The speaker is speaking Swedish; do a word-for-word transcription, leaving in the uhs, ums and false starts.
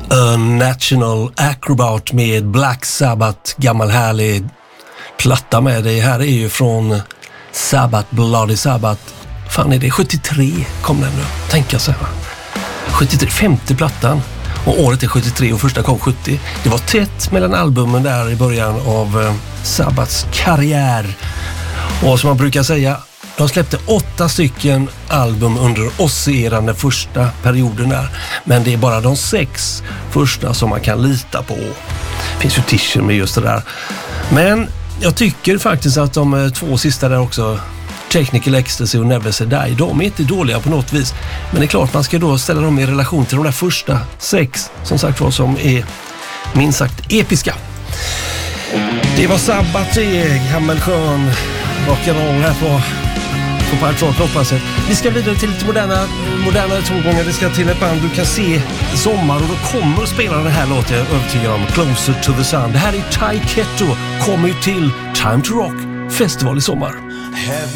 A National Acrobat med Black Sabbath, gammal härlig platta med det. Här är ju från Sabbath, Bloody Sabbath. Fan är det sjuttiotre kom den nu, tänka sig. sjuttiotre, femte plattan. Och året är sjuttiotre och första kom sjuttio. Det var tätt mellan albumen där i början av eh, Sabbaths karriär. Och som man brukar säga, de släppte åtta stycken album under Ozzy-eran, den första perioden där. Men det är bara de sex första som man kan lita på. Det finns ju t-shirt med just det där. Men jag tycker faktiskt att de två sista där också, Technical Ecstasy och Never Say Die, de är inte dåliga på något vis. Men det är klart man ska då ställa dem i relation till de där första sex, som sagt var, som är minst sagt episka. Det var Sabbath, gammelskön rock'n'roll här på på Pirate Rock, hoppas jag. Vi ska vidare till lite moderna, modernare tongångar. Vi ska till ett band du kan se i sommar, och då kommer att spela den här låten, jag är övertygad om, Closer to the Sun. Det här är Ty Ketto, kommer ju till Time to Rock festival i sommar. Have